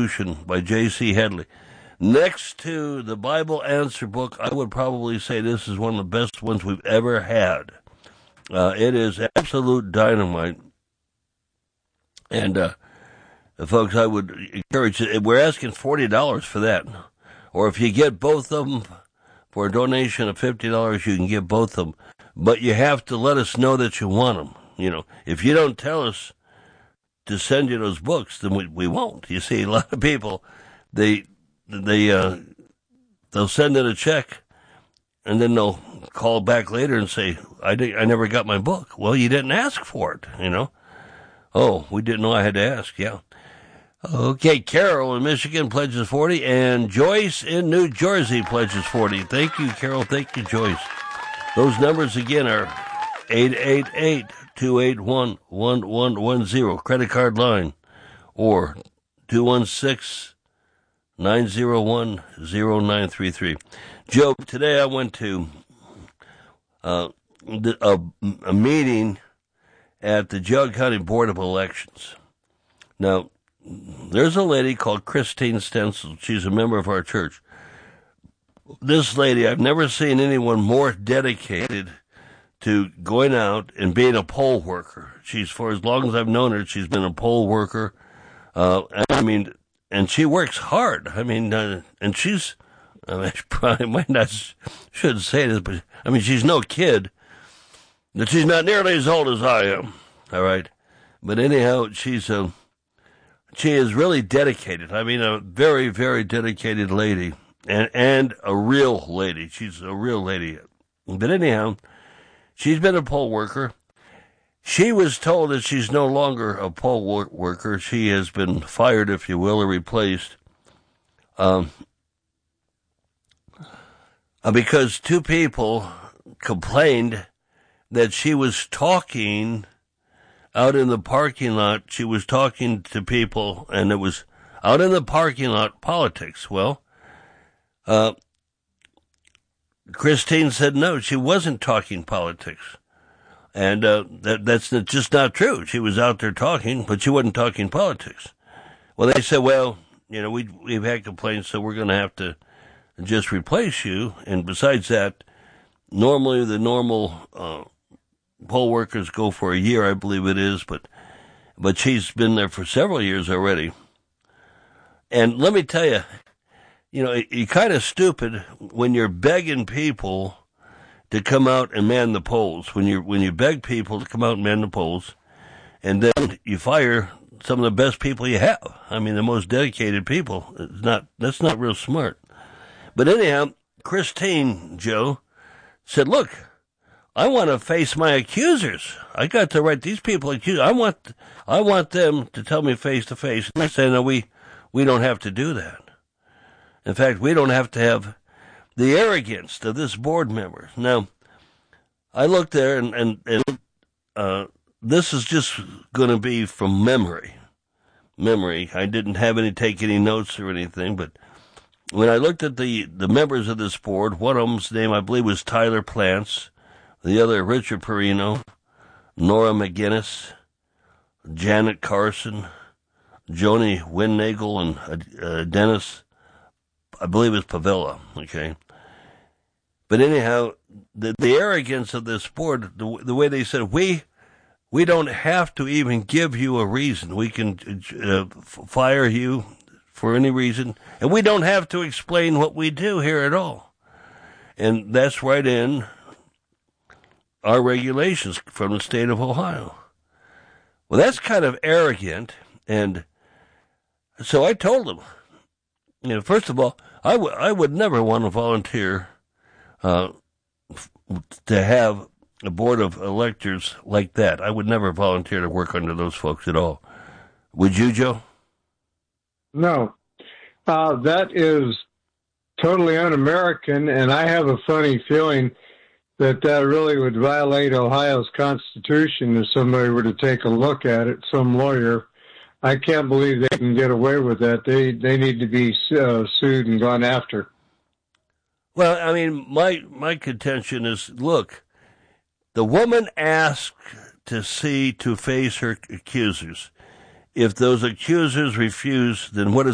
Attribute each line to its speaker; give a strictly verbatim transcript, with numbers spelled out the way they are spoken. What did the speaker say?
Speaker 1: Constitution by J C Headley. Next to the Bible Answer Book, I would probably say this is one of the best ones we've ever had. Uh, it is absolute dynamite. And, uh, folks, I would encourage you. We're asking forty dollars for that. Or if you get both of them for a donation of fifty dollars, you can get both of them. But you have to let us know that you want them. You know, if you don't tell us to send you those books, then we, we won't. You see, a lot of people, they, they, uh, they'll send in a check and then they'll call back later and say, I did, I never got my book. Well, you didn't ask for it, you know. Oh, we didn't know I had to ask, yeah. Okay, Carol in Michigan pledges forty, and Joyce in New Jersey pledges forty. Thank you, Carol. Thank you, Joyce. Those numbers again are eight eight eight, two eight one, one one one zero, credit card line, or two one six, nine zero one, zero nine three three. Joe, today I went to uh, a, a meeting at the Jug County Board of Elections. Now, there's a lady called Christine Stencil. She's a member of our church. This lady, I've never seen anyone more dedicated to going out and being a poll worker. She's, for as long as I've known her, she's been a poll worker. Uh, and I mean, and she works hard. I mean, uh, and she's, I mean, probably might not, should say this, but I mean, she's no kid. But she's not nearly as old as I am. All right. But anyhow, she's a, she is really dedicated. I mean, a very, very dedicated lady, and and a real lady. She's a real lady. But anyhow, she's been a poll worker. She was told that she's no longer a poll wor- worker. She has been fired, if you will, or replaced, um, because two people complained that she was talking out in the parking lot. She was talking to people, and it was out in the parking lot politics. Well, uh, Christine said no, she wasn't talking politics. And uh, that that's just not true. She was out there talking, but she wasn't talking politics. Well, they said, well, you know, we, we've had complaints, so we're going to have to just replace you. And besides that, normally the normal uh poll workers go for a year, I believe it is, but but she's been there for several years already. And let me tell you, you know, you're kind of stupid when you're begging people to come out and man the polls. When you when you beg people to come out and man the polls, and then you fire some of the best people you have. I mean, the most dedicated people. It's not that's not real smart. But anyhow, Christine, Joe, said, look, I want to face my accusers. I got to write these people accuse. I want, I want them to tell me face to face. And I say, no, we, we don't have to do that. In fact, we don't have to have the arrogance of this board member. Now, I looked there, and and, and uh, this is just going to be from memory. Memory. I didn't have any take any notes or anything, but when I looked at the the members of this board, one of them's name I believe was Tyler Plants. The other, Richard Perino, Nora McGinnis, Janet Carson, Joni Winnagel, and uh, Dennis, I believe it's Pavella, okay? But anyhow, the, the arrogance of this board, the, the way they said, we we don't have to even give you a reason. We can uh, fire you for any reason, and we don't have to explain what we do here at all. And that's right in our regulations from the state of Ohio. Well, that's kind of arrogant, and so I told them, you know, first of all, I, w- I would never want to volunteer uh, f- to have a board of electors like that. I would never volunteer to work under those folks at all. Would you, Joe?
Speaker 2: No. Uh, that is totally un-American, and I have a funny feeling that that really would violate Ohio's Constitution if somebody were to take a look at it, some lawyer. I can't believe they can get away with that. They they need to be uh, sued and gone after.
Speaker 1: Well, I mean, my my contention is, look, the woman asked to see, to face her accusers. If those accusers refuse, then what is